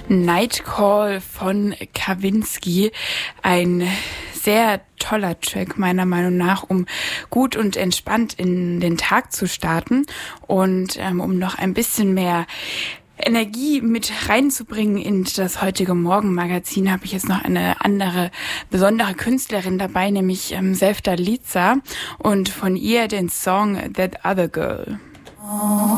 Night Call von Kavinsky. Ein sehr toller Track meiner Meinung nach, um gut und entspannt in den Tag zu starten und um noch ein bisschen mehr Energie mit reinzubringen in das heutige Morgenmagazin, habe ich jetzt noch eine andere besondere Künstlerin dabei, nämlich Sevda Liza, und von ihr den Song That Other Girl.